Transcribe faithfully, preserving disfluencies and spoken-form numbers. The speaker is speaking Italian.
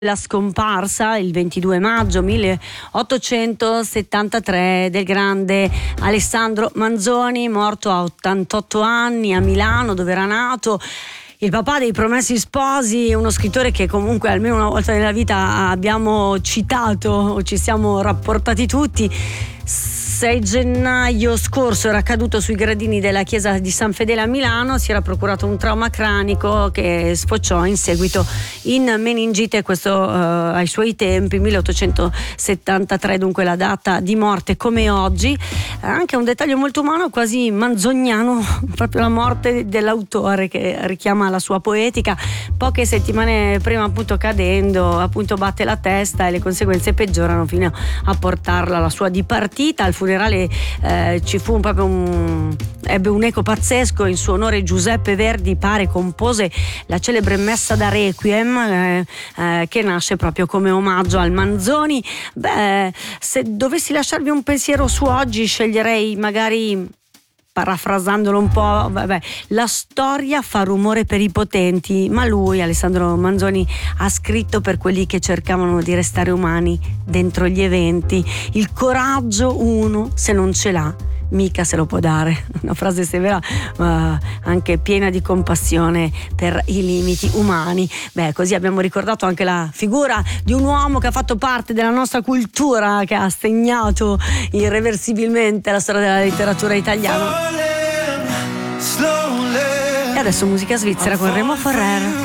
La scomparsa il ventidue maggio milleottocentosettantatré del grande Alessandro Manzoni, morto a ottantotto anni a Milano, dove era nato. Il papà dei Promessi Sposi, uno scrittore che comunque almeno una volta nella vita abbiamo citato o ci siamo rapportati tutti. sei gennaio scorso era caduto sui gradini della chiesa di San Fedele a Milano, si era procurato un trauma cranico che sfociò in seguito in meningite, questo uh, ai suoi tempi, milleottocentosettantatré, dunque la data di morte come oggi. Anche un dettaglio molto umano, quasi manzoniano, proprio la morte dell'autore che richiama la sua poetica. Poche settimane prima, appunto, cadendo, appunto batte la testa e le conseguenze peggiorano fino a portarla alla sua dipartita. Al funerale eh, ci fu proprio un ebbe un eco pazzesco. In suo onore Giuseppe Verdi pare compose la celebre Messa da Requiem eh, eh, che nasce proprio come omaggio al Manzoni. Beh, se dovessi lasciarvi un pensiero su oggi, sceglierei magari, parafrasandolo un po', vabbè, la storia fa rumore per i potenti, ma lui, Alessandro Manzoni, ha scritto per quelli che cercavano di restare umani dentro gli eventi. Il coraggio uno, se non ce l'ha, mica se lo può dare. Una frase severa, ma anche piena di compassione per i limiti umani. Beh, così abbiamo ricordato anche la figura di un uomo che ha fatto parte della nostra cultura, che ha segnato irreversibilmente la storia della letteratura italiana. E adesso musica svizzera con Remo Ferrer.